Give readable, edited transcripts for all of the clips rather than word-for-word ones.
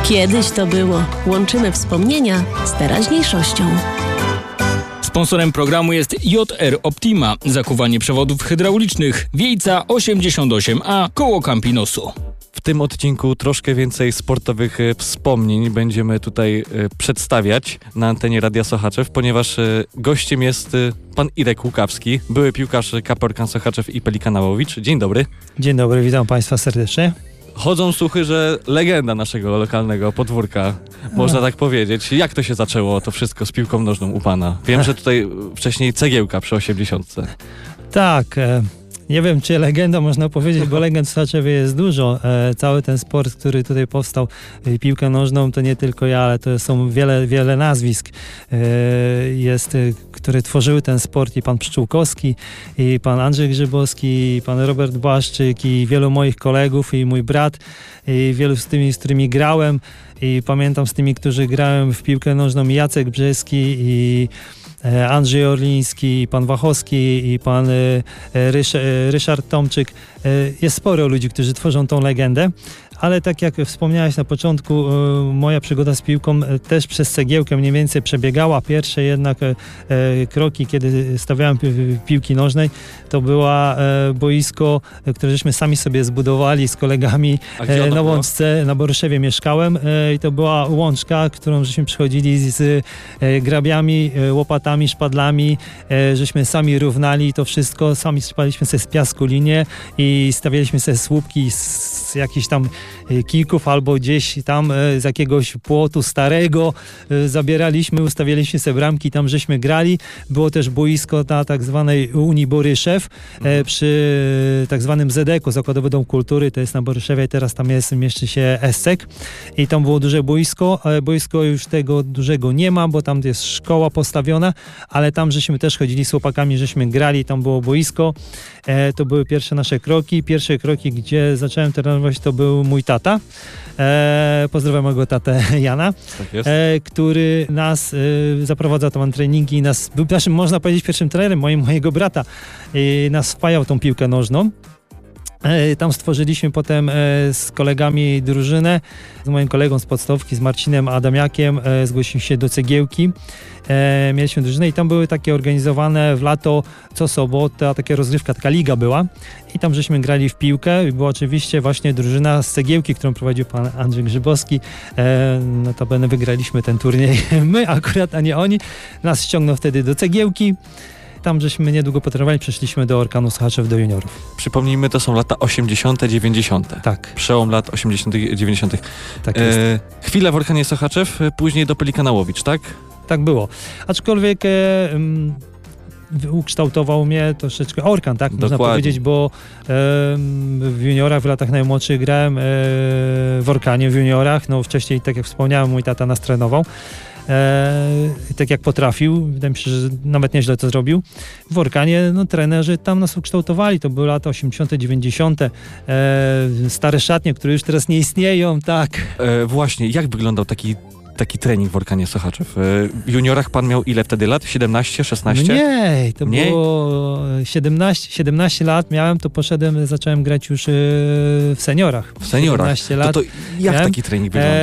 Kiedyś to było. Łączymy wspomnienia z teraźniejszością. Sponsorem programu jest JR Optima, zakuwanie przewodów hydraulicznych, Wiejca 88A koło Campinosu. W tym odcinku troszkę więcej sportowych wspomnień będziemy tutaj przedstawiać na antenie Radia Sochaczew, ponieważ gościem jest pan Irek Łukawski, były piłkarz KP Orkan Sochaczew i Pelikan Łowicz. Dzień dobry. Dzień dobry, witam Państwa serdecznie. Chodzą słuchy, że legenda naszego lokalnego podwórka, można tak powiedzieć. Jak to się zaczęło, to wszystko z piłką nożną u pana? Wiem, że tutaj wcześniej cegiełka przy 80. Tak, nie wiem, czy legenda można powiedzieć, bo legend w Sochaczewie jest dużo. Cały ten sport, który tutaj powstał, piłkę nożną, to nie tylko ja, ale to są wiele nazwisk, które tworzyły ten sport, i pan Pszczółkowski, i pan Andrzej Grzybowski, i pan Robert Błaszczyk, i wielu moich kolegów, i mój brat, i wielu z którymi grałem, i pamiętam z tymi, którzy grałem w piłkę nożną, Jacek Brzeski, i Andrzej Orliński, i pan Wachowski, i pan Ryszard Tomczyk. Jest sporo ludzi, którzy tworzą tą legendę, ale tak jak wspomniałeś na początku, moja przygoda z piłką też przez cegiełkę mniej więcej przebiegała. Pierwsze jednak kroki, kiedy stawiałem piłki nożnej, to była boisko, które żeśmy sami sobie zbudowali z kolegami na Łączce, na Boryszewie mieszkałem, i to była łączka, którą żeśmy przychodzili z grabiami, łopatami, szpadlami, żeśmy sami równali to wszystko, sami spaliśmy sobie z piasku linię i stawialiśmy sobie słupki z jakichś tam kijków albo gdzieś tam z jakiegoś płotu starego zabieraliśmy, ustawialiśmy sobie bramki, tam żeśmy grali. Było też boisko na tak zwanej Unii Boryszew przy tak zwanym ZDK-u, Zakładowy Dom Kultury, to jest na Boryszewie, teraz tam mieści się ESCEK i tam było duże boisko. Boisko już tego dużego nie ma, bo tam jest szkoła postawiona, ale tam żeśmy też chodzili z chłopakami, żeśmy grali, tam było boisko. To były pierwsze nasze kroki. Pierwsze kroki, gdzie zacząłem trenować, to był mój tata. Pozdrawiam mojego tatę Jana, tak jest. Który nas zaprowadzał tam na treningi, był naszym, można powiedzieć, pierwszym trenerem mojego brata. Nas wpajał tą piłkę nożną. Tam stworzyliśmy potem z kolegami drużynę, z moim kolegą z podstawówki, z Marcinem Adamiakiem, zgłosiliśmy się do cegiełki. Mieliśmy drużynę i tam były takie organizowane w lato, co sobota, taka rozgrywka, taka liga była i tam żeśmy grali w piłkę i była oczywiście właśnie drużyna z cegiełki, którą prowadził pan Andrzej Grzybowski. Notabene wygraliśmy ten turniej my akurat, a nie oni. Nas ściągnął wtedy do cegiełki. Tam żeśmy niedługo potrenowali, przeszliśmy do Orkanu Sochaczew, do juniorów. Przypomnijmy, to są lata 80., 90. Tak. Przełom lat 80., 90. Tak jest. Chwilę w Orkanie Sochaczew, później do Pelikana Łowicz, tak? Tak było. Aczkolwiek ukształtował mnie troszeczkę Orkan, tak? Można powiedzieć, bo w juniorach, w latach najmłodszych grałem w Orkanie, w juniorach. No wcześniej, tak jak wspomniałem, mój tata nas trenował. Tak jak potrafił, wydaje mi się, że nawet nieźle to zrobił. W Orkanie trenerzy tam nas ukształtowali, to były lata 80., 90., stare szatnie, które już teraz nie istnieją, tak. Właśnie, jak wyglądał taki trening w Orkanie Sochaczew? W juniorach pan miał ile wtedy lat? 17, 16? Nie, to było 17 lat miałem, to zacząłem grać już w seniorach. W seniorach? 17 lat. To jak taki trening wyglądał?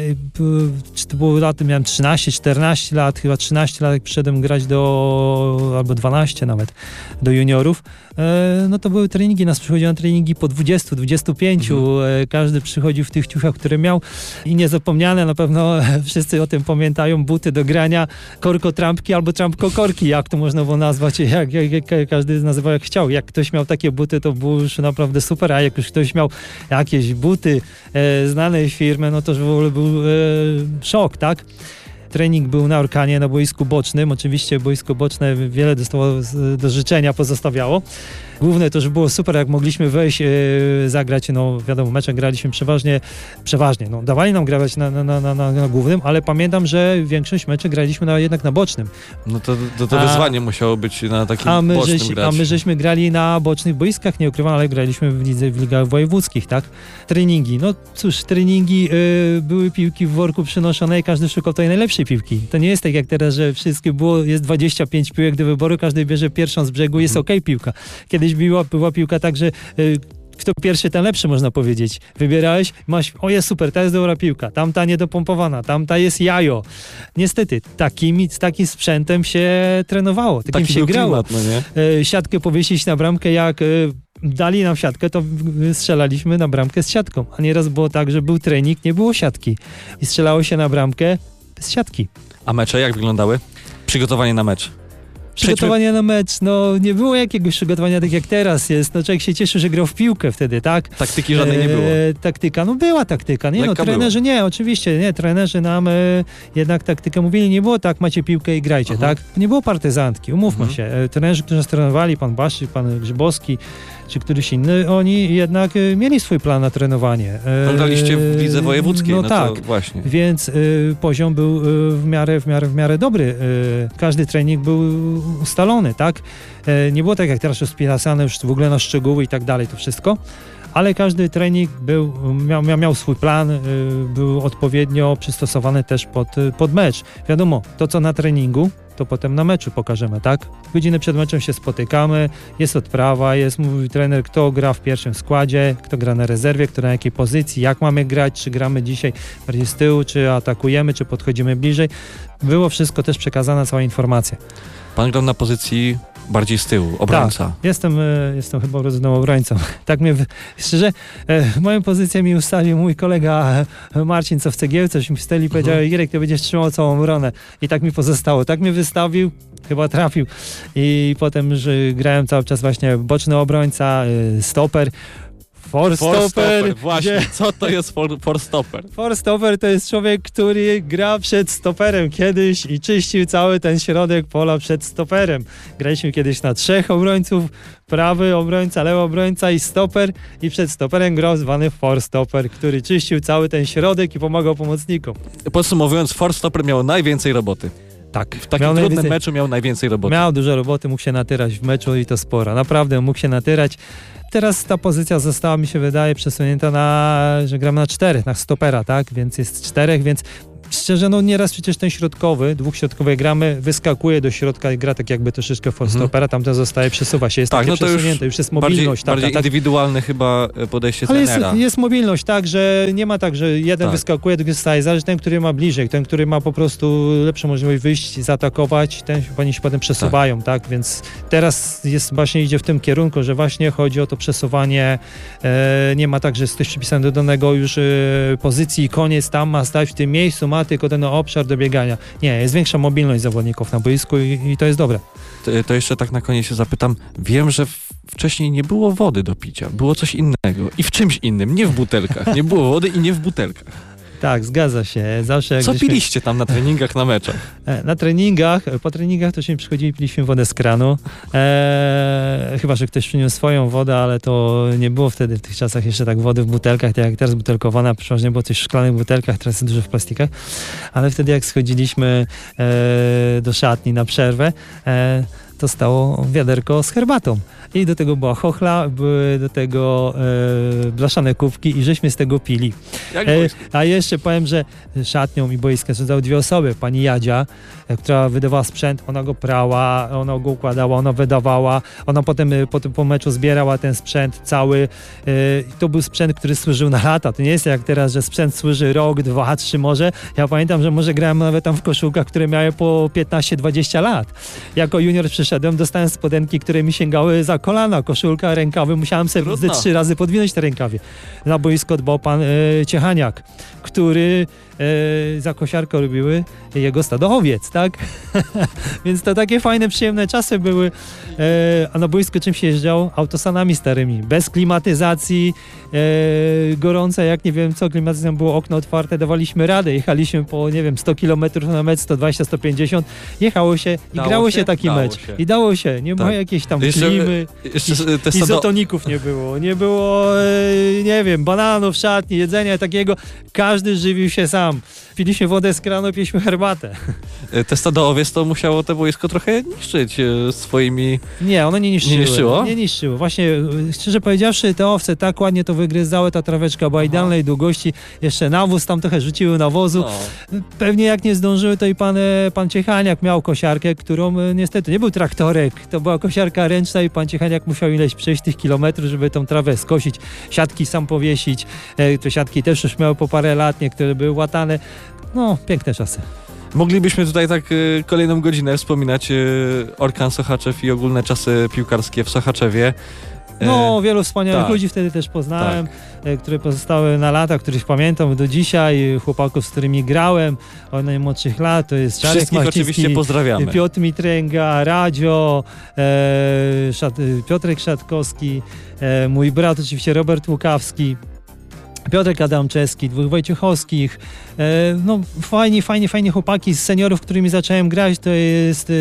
To było laty, miałem 13, 14 lat, chyba 13 lat, jak przyszedłem grać albo 12 nawet, do juniorów. To były treningi, nas przychodziło na treningi po 20, 25, każdy przychodził w tych ciuchach, które miał i niezapomniane, na pewno wszyscy o tym pamiętają, buty do grania, korkotrampki albo trampkokorki, jak to można było nazwać, jak każdy nazywał jak chciał. Jak ktoś miał takie buty, to było już naprawdę super, a jak już ktoś miał jakieś buty znanej firmy, no to już w ogóle był szok, tak? Trening był na Orkanie, na boisku bocznym. Oczywiście boisko boczne wiele do życzenia pozostawiało. Główne to, że było super, jak mogliśmy wejść, zagrać, wiadomo, mecze graliśmy przeważnie. Dawali nam grać na głównym, ale pamiętam, że większość meczy graliśmy jednak na bocznym. No to wyzwanie musiało być na takim bocznym grać. A my żeśmy grali na bocznych boiskach, nie ukrywam, ale graliśmy w ligach wojewódzkich, tak? Treningi. No cóż, treningi, były piłki w worku przynoszone i każdy szukał tej najlepszej piłki. To nie jest tak jak teraz, że jest 25 piłek do wyboru, każdy bierze pierwszą z brzegu, jest okej piłka. Kiedyś była piłka tak, że kto pierwszy, ten lepszy, można powiedzieć. Wybierałeś, masz, o jest super, ta jest dobra piłka, tamta niedopompowana, tamta jest jajo. Niestety, z takim sprzętem się trenowało, takim Taki się był grało. klimat, no nie? Siatkę powiesić na bramkę, jak dali nam siatkę, to strzelaliśmy na bramkę z siatką. A nieraz było tak, że był trening, nie było siatki. I strzelało się na bramkę bez siatki. A mecze jak wyglądały? Przygotowanie na mecz. Przygotowanie na mecz, no nie było jakiegoś przygotowania tak jak teraz jest. No człowiek się cieszył, że grał w piłkę wtedy, tak? Taktyki żadnej nie było. Taktyka, no była taktyka. Nie, Lekka trenerzy nie, oczywiście, nie. Trenerzy nam jednak taktykę mówili, nie było tak, macie piłkę i grajcie, tak? Nie było partyzantki, umówmy się. Trenerzy, którzy nas trenowali, pan Błaszczyk, pan Grzybowski, czy któryś inny, oni jednak mieli swój plan na trenowanie. Graliście w lidze wojewódzkiej, no no tak. to właśnie. Więc poziom był w miarę dobry. Każdy trening był ustalony, tak? Nie było tak jak teraz rozpisane już w ogóle na szczegóły i tak dalej, to wszystko. Ale każdy trening miał swój plan, był odpowiednio przystosowany też pod mecz. Wiadomo, to co na treningu, to potem na meczu pokażemy, tak? Godzinę przed meczem się spotykamy, jest odprawa, mówi trener, kto gra w pierwszym składzie, kto gra na rezerwie, kto na jakiej pozycji, jak mamy grać, czy gramy dzisiaj bardziej z tyłu, czy atakujemy, czy podchodzimy bliżej. Było wszystko też przekazana, cała informacja. Pan grał na pozycji bardziej z tyłu, obrońca. Tak, jestem chyba urodzonym obrońcą. Tak mnie, szczerze, moją pozycję mi ustawił mój kolega Marcin, co w Cegiełce, mi wstali i powiedział, Irek, ty będziesz trzymał całą obronę. I tak mi pozostało. Tak mnie wystawił, chyba trafił. I potem, że grałem cały czas właśnie boczny obrońca, stoper. Forstopper. Właśnie, co to jest forstopper? Forstopper to jest człowiek, który gra przed stoperem kiedyś i czyścił cały ten środek pola przed stoperem. Graliśmy kiedyś na 3 obrońców, prawy obrońca, lewy obrońca i stoper i przed stoperem grał zwany forstopper, który czyścił cały ten środek i pomagał pomocnikom. Podsumowując, forstopper miał najwięcej roboty. Tak. W takim trudnym meczu miał najwięcej roboty. Miał dużo roboty, mógł się natyrać w meczu i to sporo. Naprawdę mógł się natyrać. Teraz ta pozycja została, mi się wydaje, przesunięta że gramy na 4, na stopera, tak? Więc jest 4, więc szczerze, no nieraz przecież ten środkowy, 2 środkowych gramy, wyskakuje do środka i gra tak jakby troszeczkę forstopera, tamten zostaje, przesuwa się, jest tak, takie no to przesunięte, już jest mobilność. Bardziej indywidualne chyba podejście trenera. Ale jest mobilność, tak, że nie ma tak, że jeden wyskakuje, drugi zostaje, zależy ten, który ma bliżej, ten, który ma po prostu lepszą możliwość wyjść, zaatakować, oni się potem przesuwają, tak, więc teraz właśnie idzie w tym kierunku, że właśnie chodzi o to przesuwanie, nie ma tak, że jesteś przypisany do danego już pozycji i koniec, tam ma stać w tym miejscu, ma tylko ten obszar do biegania. Nie, jest większa mobilność zawodników na boisku i to jest dobre. To jeszcze tak na koniec się zapytam. Wiem, że wcześniej nie było wody do picia. Było coś innego. I w czymś innym, nie w butelkach. Nie było wody i nie w butelkach. Tak, zgadza się. Zawsze co piliście tam na treningach, na meczach? Po treningach to się przychodzili, piliśmy wodę z kranu. Chyba, że ktoś przyniósł swoją wodę, ale to nie było wtedy w tych czasach jeszcze tak wody w butelkach, tak jak teraz butelkowana, przeważnie było coś w szklanych butelkach, teraz jest dużo w plastikach. Ale wtedy jak schodziliśmy do szatni na przerwę, to stało wiaderko z herbatą. I do tego była chochla, były do tego blaszane kubki i żeśmy z tego pili. A jeszcze powiem, że szatnią i boiskiem związały 2 osoby. Pani Jadzia, która wydawała sprzęt, ona go prała, ona go układała, ona wydawała, ona potem po meczu zbierała ten sprzęt cały. To był sprzęt, który służył na lata. To nie jest jak teraz, że sprzęt służy rok, 2, 3 może. Ja pamiętam, że może grałem nawet tam w koszulkach, które miały po 15-20 lat. Jako junior przyszedłem, dostałem spodenki, które mi sięgały za kolana, koszulka, rękawy. Musiałem sobie ze 3 razy podwinąć te rękawie. Na boisko dbał pan Ciechaniak, który za kosiarkę robiły jego stado owiec, tak? Więc to takie fajne, przyjemne czasy były. A na boisku czym się jeżdżał? Autosanami starymi, bez klimatyzacji, gorące, jak nie wiem co, klimatyzacją było okno otwarte, dawaliśmy radę, jechaliśmy po, nie wiem, 100 km na mecz, 120, 150, jechało się i grało się taki mecz. I dało się, nie było jakiejś tam klimy, izotoników nie było, nie wiem, bananów w szatni, jedzenia takiego. każdy żywił się sam. Piliśmy wodę z kranu, piliśmy herbatę. Te stado owiec to musiało te boisko trochę niszczyć swoimi... Nie, one nie niszczyły. Nie niszczyło? Nie niszczyło. Właśnie, szczerze powiedziawszy, te owce tak ładnie to wygryzały, ta traweczka była idealnej długości. Jeszcze nawóz tam trochę rzuciły nawozu. Pewnie jak nie zdążyły, to i pan Ciechaniak miał kosiarkę, którą niestety nie był traktorek, to była kosiarka ręczna i pan Ciechaniak musiał ileś przejść tych kilometrów, żeby tą trawę skosić, siatki sam powiesić. Te siatki też już miały po parę lat, niektóre były łatane. No, piękne czasy. Moglibyśmy tutaj tak kolejną godzinę wspominać Orkan Sochaczew i ogólne czasy piłkarskie w Sochaczewie. No, wielu wspaniałych tak. ludzi wtedy też poznałem, które pozostały na lata, których pamiętam do dzisiaj, chłopaków, z którymi grałem od najmłodszych lat, to jest Czarek Wszystkich oczywiście pozdrawiamy. Piotr Mitręga, Radzio, Piotrek Szatkowski, mój brat oczywiście Robert Łukawski, Piotrek Adamczewski, dwóch Wojciechowskich, no fajni chłopaki z seniorów, którymi zacząłem grać, to jest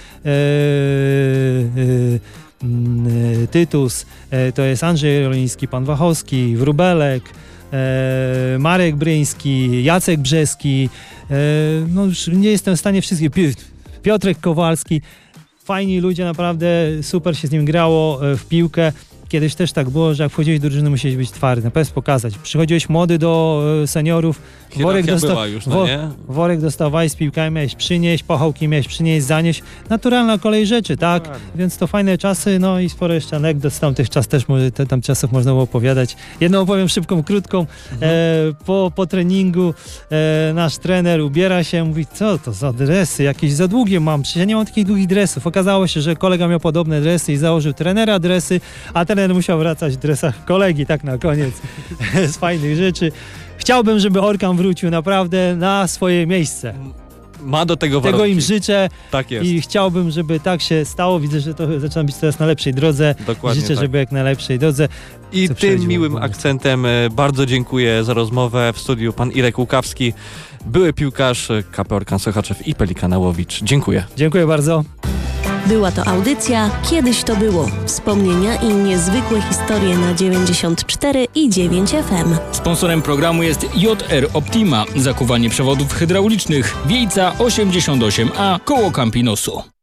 Tytus, to jest Andrzej Roliński, pan Wachowski, Wróbelek, Marek Bryński, Jacek Brzeski, no już nie jestem w stanie wszystkich, Piotrek Kowalski, fajni ludzie, naprawdę super się z nim grało w piłkę. Kiedyś też tak było, że jak wchodziłeś do drużyny, musiałeś być twardy, na pewno pokazać. Przychodziłeś młody do seniorów, worek dostawałeś z piłkami, miałeś przynieść, pochałki miałeś przynieść, zanieść. Naturalna kolej rzeczy, tak? Dokładnie. Więc to fajne czasy, no i sporo jeszcze anegdot z tamtych czas też, tam czasów można było opowiadać. Jedną opowiem szybką, krótką. Po treningu nasz trener ubiera się, mówi, co to za dresy, jakieś za długie mam, przecież ja nie mam takich długich dresów. Okazało się, że kolega miał podobne dresy i założył trenera dresy, a trener musiał wracać w dresach kolegi, tak na koniec, z fajnych rzeczy. Chciałbym, żeby Orkan wrócił naprawdę na swoje miejsce. Ma do tego warunki. Tego im życzę. Tak jest. I chciałbym, żeby tak się stało. Widzę, że to zaczyna być teraz na lepszej drodze. Dokładnie życzę, tak. żeby jak na lepszej drodze. I tym miłym akcentem bardzo dziękuję za rozmowę. W studiu pan Irek Łukawski, były piłkarz KP Orkan Sochaczew i Pelikana Łowicz. Dziękuję. Dziękuję bardzo. Była to audycja Kiedyś to było. Wspomnienia i niezwykłe historie na 94 i 9 FM. Sponsorem programu jest JR Optima. Zakuwanie przewodów hydraulicznych. Wiejca 88A koło Campinosu.